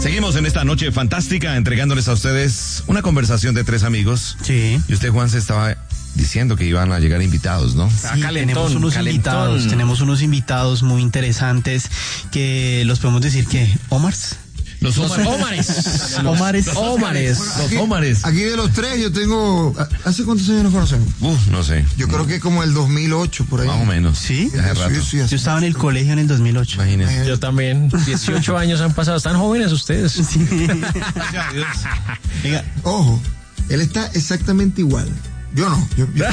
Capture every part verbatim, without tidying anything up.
Seguimos en esta noche fantástica entregándoles a ustedes una conversación de tres amigos. Sí. Y usted, Juan, se estaba diciendo que iban a llegar invitados, ¿no? Sí, calentón, tenemos unos calentón. invitados, tenemos unos invitados muy interesantes que los podemos decir que Omars. Los Ómares. Ómares. Ómares. Ómares. Los Ómares. Aquí de los tres yo tengo... ¿Hace cuántos años nos conocemos? Uf, no sé. Yo creo que como el dos mil ocho, por ahí. Más o menos. ¿Sí? Hace rato. Sí, sí, Yo hace- estaba en el colegio en el dos mil ocho. Imagínense. Yo también. dieciocho años han pasado. Están jóvenes ustedes. Sí. Venga, Ojo, él está exactamente igual. Yo no. Yo, yo-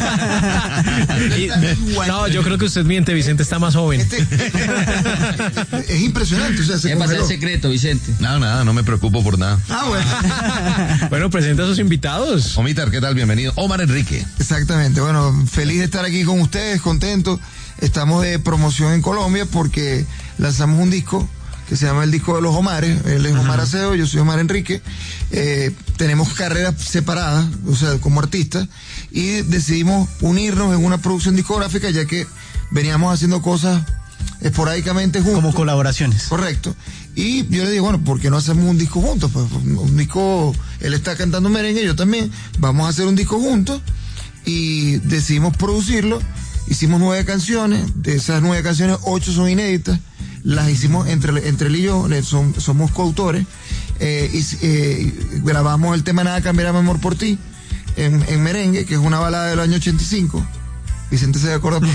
Y- Está igual. no, yo creo que usted miente, Vicente está más joven. Este- es impresionante. O sea, se ¿Qué pasa el congeló. secreto, Vicente? Nada, nada, no me preocupo por nada. Ah, bueno. Bueno, presenta a sus invitados. Omitar, ¿qué tal? Bienvenido. Omar Enrique. Exactamente. Bueno, feliz de estar aquí con ustedes, contento. Estamos de promoción en Colombia porque lanzamos un disco que se llama el disco de los Omares. Él es Omar Acedo, yo soy Omar Enrique. Eh, tenemos carreras separadas, o sea, como artistas, y decidimos unirnos en una producción discográfica ya que veníamos haciendo cosas esporádicamente juntos. como colaboraciones. Correcto. Y yo le digo, bueno, ¿por qué no hacemos un disco juntos? Pues un disco, él está cantando merengue, yo también. Vamos a hacer un disco juntos y decidimos producirlo. Hicimos nueve canciones, de esas nueve canciones, ocho son inéditas. Las hicimos entre, entre él y yo, le- son- somos coautores. Eh, y, eh, grabamos el tema Nada cambiará mi amor por ti en, en merengue, que es una balada del año ochenta y cinco. Vicente se acuerda. Por...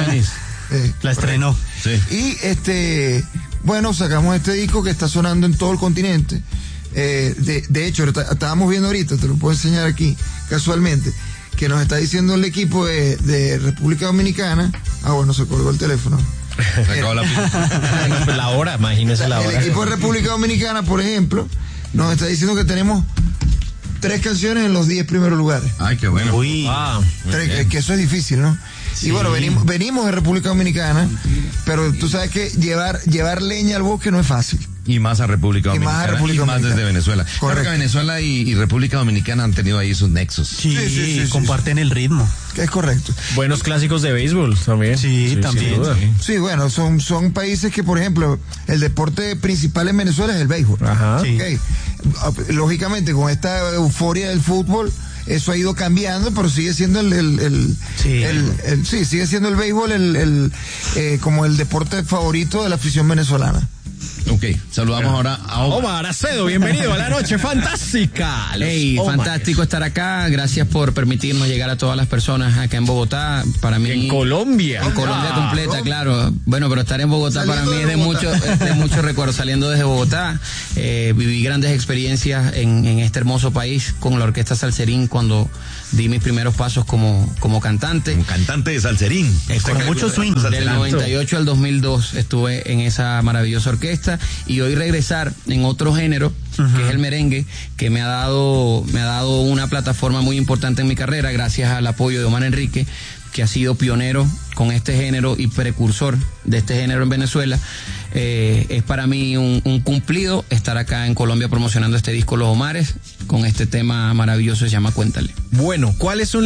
Eh, La estrenó. Sí. y este, bueno, sacamos este disco que está sonando en todo el continente. Eh, de, de hecho, está- estábamos viendo ahorita, te lo puedo enseñar aquí, casualmente, que nos está diciendo el equipo de, de República Dominicana. Ah, bueno, se colgó el teléfono. Se acabó la pila. La hora, imagínese la El hora. equipo de República Dominicana, por ejemplo, nos está diciendo que tenemos tres canciones en los diez primeros lugares. Ay, qué bueno. Uy. Ah, Tres, bien. que eso es difícil, ¿no? Y bueno, venimos, venimos de República Dominicana, pero tú sabes que llevar, llevar leña al bosque no es fácil. Y más a República Y más Dominicana. a República y más Dominicana. desde Venezuela. Claro Correcto. que Venezuela y, y República Dominicana han tenido ahí sus nexos. Sí, Sí, sí, sí, comparten el ritmo. Que es correcto. buenos clásicos de béisbol también. Sí, también. sin duda. Sí, bueno, son, son países que, por ejemplo, el deporte principal en Venezuela es el béisbol. Ajá. Sí. Ok. Lógicamente, con esta euforia del fútbol, eso ha ido cambiando, pero sigue siendo el, el, el, Sí. el- el- sí, sigue siendo el béisbol el, el, eh, como el deporte favorito de la afición venezolana. Ok, saludamos ahora a Omar. Omar Acedo, bienvenido a la noche fantástica. Los Hey, Ómares. fantástico estar acá. Gracias por permitirnos llegar a todas las personas acá en Bogotá. Para mí. En Colombia. En Colombia Ah. completa, claro. Bueno, pero estar en Bogotá Saliendo para mí de es de Bogotá. mucho, es de mucho recuerdo. Saliendo desde Bogotá, eh, viví grandes experiencias en, en este hermoso país con la Orquesta Salserín cuando di mis primeros pasos como, como cantante. Un cantante de salserín. Es Usted con que- mucho swing. Del noventa y ocho al dos mil dos estuve en esa maravillosa orquesta y hoy regresar en otro género, que es el merengue, que me ha dado me ha dado una plataforma muy importante en mi carrera gracias al apoyo de Omar Enrique, que ha sido pionero con este género y precursor de este género en Venezuela. Eh, es para mí un, un cumplido estar acá en Colombia promocionando este disco Los Omares con este tema maravilloso que se llama Cuéntale. Bueno, ¿cuáles son